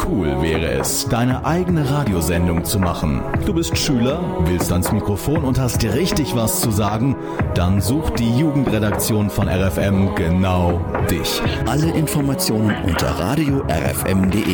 cool wäre es, deine eigene Radiosendung zu machen. Du bist Schüler, willst ans Mikrofon und hast richtig was zu sagen? Dann sucht die Jugendredaktion von RFM genau dich. Alle Informationen unter radio-rfm.de.